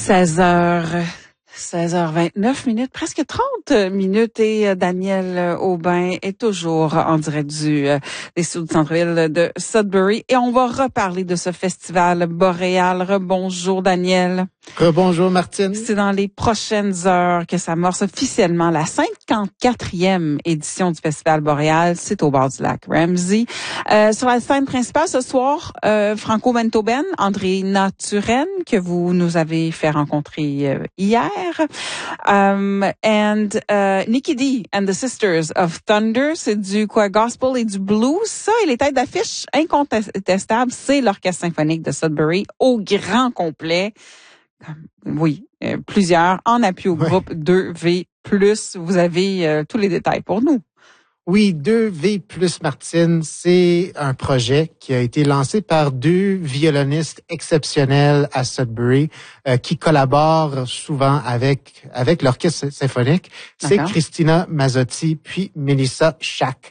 16h29 minutes, presque 30 minutes et Daniel Aubin est toujours en direct des studios du centre-ville de Sudbury et on va reparler de ce festival boréal. Rebonjour Daniel. Rebonjour Martine. C'est dans les prochaines heures que s'amorce officiellement la 54e édition du festival boréal. C'est au bord du lac Ramsey. Sur la scène principale ce soir, Franco Mantoben, Andréina Turenne que vous nous avez fait rencontrer hier. Nikki D and the Sisters of Thunder, c'est du gospel et du blues. Ça, et les têtes d'affiche incontestables, c'est l'Orchestre symphonique de Sudbury au grand complet. Oui, plusieurs en appui au groupe 2V+. Vous avez tous les détails pour nous. Oui, 2V+, Martine, c'est un projet qui a été lancé par deux violonistes exceptionnels à Sudbury qui collaborent souvent avec l'orchestre symphonique. C'est Christina Mazzotti puis Melissa Schack.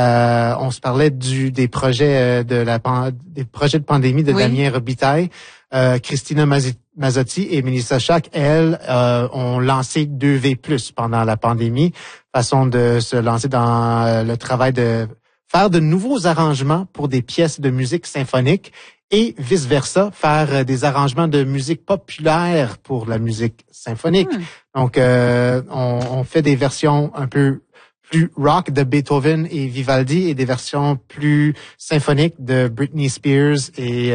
On se parlait des projets des projets de pandémie de Damien Robitaille. Christina Mazzotti et Melissa Schack, elles, ont lancé 2V+, pendant la pandémie, façon de se lancer dans le travail de faire de nouveaux arrangements pour des pièces de musique symphonique et vice-versa, faire des arrangements de musique populaire pour la musique symphonique. Donc, on fait des versions un peu plus rock de Beethoven et Vivaldi et des versions plus symphoniques de Britney Spears et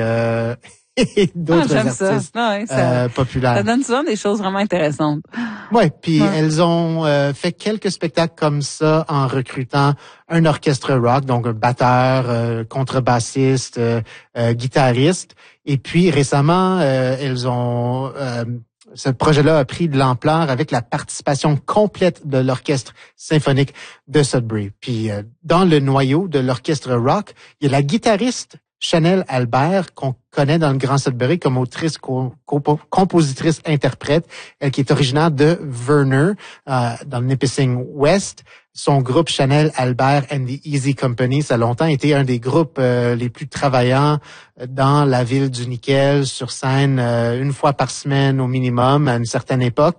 d'autres artistes populaires. Ça donne souvent des choses vraiment intéressantes. Ouais, puis elles ont fait quelques spectacles comme ça en recrutant un orchestre rock, donc un batteur, contrebassiste, guitariste. Et puis récemment, elles ont ce projet-là a pris de l'ampleur avec la participation complète de l'Orchestre symphonique de Sudbury. Puis dans le noyau de l'orchestre rock, il y a la guitariste Chanel Albert, qu'on connaît dans le Grand Sudbury comme autrice, compositrice, interprète, elle qui est originaire de Verner, dans le Nipissing West. Son groupe Chanel Albert and the Easy Company, ça a longtemps été un des groupes les plus travaillants dans la ville du Nickel, sur scène une fois par semaine au minimum à une certaine époque.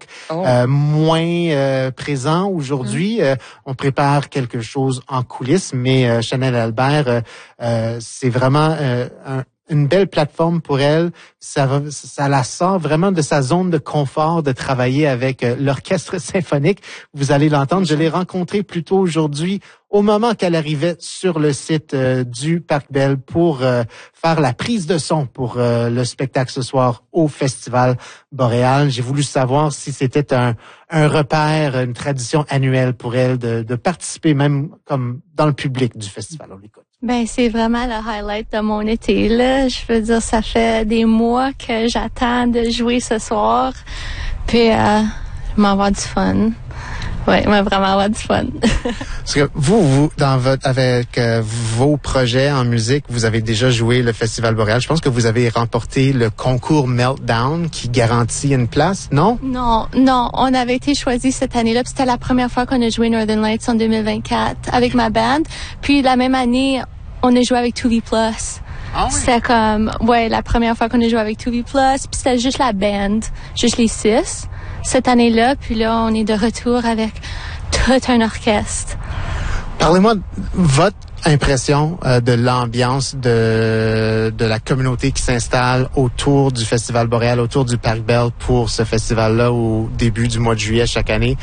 Moins présent aujourd'hui. On prépare quelque chose en coulisses, mais Chanel Albert, c'est vraiment une belle plateforme pour elle. Ça la sort vraiment de sa zone de confort de travailler avec l'orchestre symphonique. Vous allez l'entendre. Je l'ai rencontrée plus tôt aujourd'hui au moment qu'elle arrivait sur le site du Parc Bell pour faire la prise de son pour le spectacle ce soir au Festival boréal. J'ai voulu savoir si c'était un repère, une tradition annuelle pour elle de participer même comme dans le public du festival. On l'écoute. Ben, c'est vraiment le highlight de mon été, là. Je veux dire, ça fait des mois que j'attends de jouer ce soir. Puis, je vais avoir du fun. Ouais, je vais vraiment avoir du fun. Parce que vous, avec vos projets en musique, vous avez déjà joué le Festival boréal. Je pense que vous avez remporté le concours Meltdown qui garantit une place, non? Non, on avait été choisis cette année-là. Puis c'était la première fois qu'on a joué Northern Lights en 2024 avec ma band. Puis la même année, on a joué avec 2V+. Ah oui. C'était comme, la première fois qu'on a joué avec 2V+. Puis c'était juste la band, juste les 6 cette année-là. Puis là, on est de retour avec tout un orchestre. Parlez-moi de votre impression de l'ambiance de la communauté qui s'installe autour du Festival boréal, autour du Parc Bell pour ce festival-là au début du mois de juillet chaque année.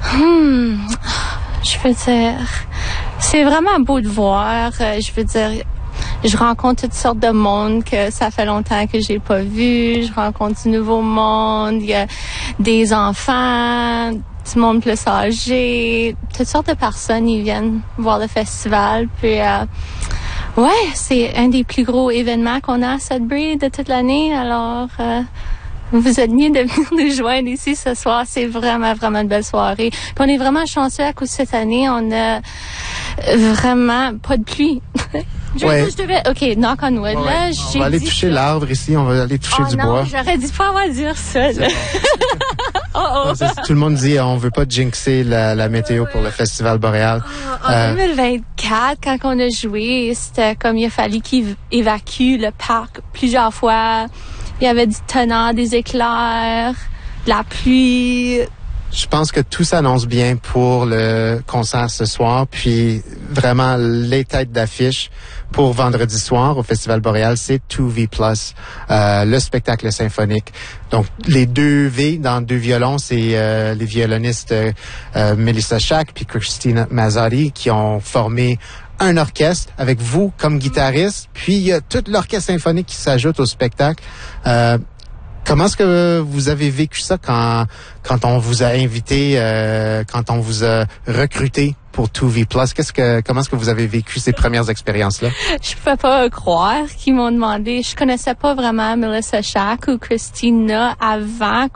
Je veux dire, c'est vraiment beau de voir. Je veux dire, je rencontre toutes sortes de monde que ça fait longtemps que j'ai pas vu. Je rencontre du nouveau monde. Il y a des enfants, du monde plus âgé. Toutes sortes de personnes, ils viennent voir le festival. Puis, c'est un des plus gros événements qu'on a à Sudbury de toute l'année. Alors, vous êtes mieux de venir nous joindre ici ce soir. C'est vraiment, vraiment une belle soirée. Puis on est vraiment chanceux à cause de cette année. On a vraiment pas de pluie. OK, knock on wood, là. On va aller toucher l'arbre ici, on va aller toucher du bois. J'aurais dû pas avoir dire ça, là. Tout le monde dit, on veut pas jinxer la météo pour le Festival boréal. En 2024, quand on a joué, c'était comme il a fallu qu'ils évacuent le parc plusieurs fois. Il y avait du tonnerre, des éclairs, de la pluie. Je pense que tout s'annonce bien pour le concert ce soir. Puis vraiment, les têtes d'affiche pour vendredi soir au Festival Boréal, c'est 2V+, le spectacle symphonique. Donc, les 2 V dans 2 violons, c'est les violonistes Melissa Schack puis Christina Mazzotti qui ont formé un orchestre avec vous comme guitariste. Puis, il y a tout l'orchestre symphonique qui s'ajoute au spectacle. Comment est-ce que vous avez vécu ça quand on vous a invité, quand on vous a recruté pour 2V+? Comment est-ce que vous avez vécu ces premières expériences-là? Je pouvais pas croire qu'ils m'ont demandé. Je connaissais pas vraiment Melissa Schack ou Christina avant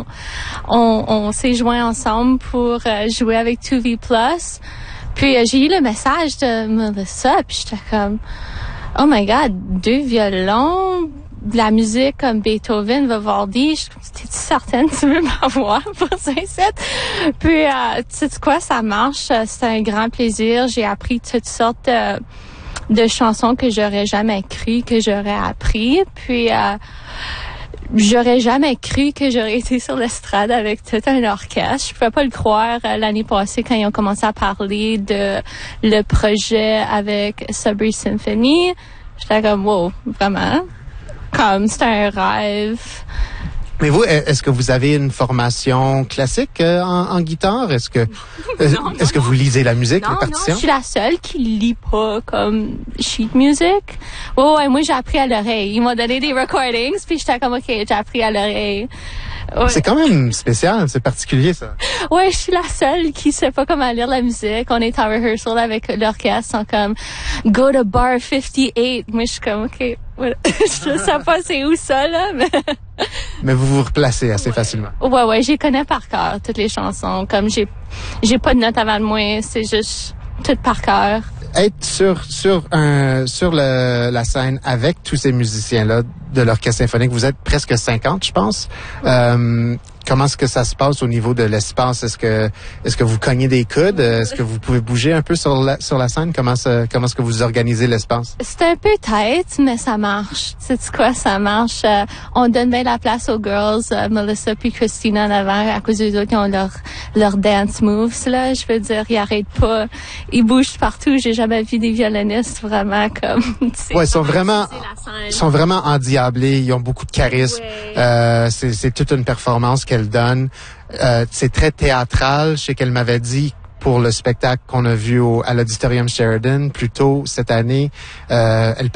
qu'on s'est joints ensemble pour jouer avec 2V+. Puis j'ai eu le message de Melissa, puis j'étais comme, oh my God, 2 violons, de la musique comme Beethoven, Vivaldi. T'es-tu certaine que tu veux m'avoir pour ça ici? Puis, tu sais quoi, ça marche. C'est un grand plaisir. J'ai appris toutes sortes de chansons que j'aurais jamais cru que j'aurais appris. Puis, j'aurais jamais cru que j'aurais été sur l'estrade avec tout un orchestre. Je pouvais pas le croire l'année passée quand ils ont commencé à parler de le projet avec Sudbury Symphony. J'étais comme, wow, vraiment? Comme, c'est un rêve. Mais vous, est-ce que vous avez une formation classique en guitare? Est-ce que vous lisez la musique, les partitions? Non, je suis la seule qui lit pas comme sheet music. Ouais, moi j'ai appris à l'oreille. Ils m'ont donné des recordings, puis j'étais comme OK, j'ai appris à l'oreille. Ouais. C'est quand même spécial, c'est particulier ça. Ouais, je suis la seule qui sait pas comment lire la musique. On est en rehearsal avec l'orchestre, ils sont comme go to bar 58. Moi je suis comme OK, voilà. Je sais pas c'est où ça là, mais vous vous replacez assez facilement. Ouais, j'y connais par cœur toutes les chansons. Comme j'ai pas de notes avant de moi, c'est juste tout par cœur. Être sur la scène avec tous ces musiciens-là de l'orchestre symphonique, vous êtes presque 50, je pense. Comment est-ce que ça se passe au niveau de l'espace? Est-ce que vous cognez des coudes? Est-ce que vous pouvez bouger un peu sur la scène? Comment est-ce que vous organisez l'espace? C'est un peu tête, mais ça marche. Tu sais quoi, ça marche. On donne bien la place aux girls, Melissa puis Christina en avant, à cause des autres qui ont leur dance moves, là. Je veux dire, ils arrêtent pas. Ils bougent partout. J'ai jamais vu des violonistes vraiment comme, ouais, ils sont vraiment endiablés. Ils ont beaucoup de charisme. Ouais. C'est toute une performance qu'elle donne. C'est très théâtral. Je sais qu'elle m'avait dit pour le spectacle qu'on a vu à l'Auditorium Sheridan plus tôt cette année. Elle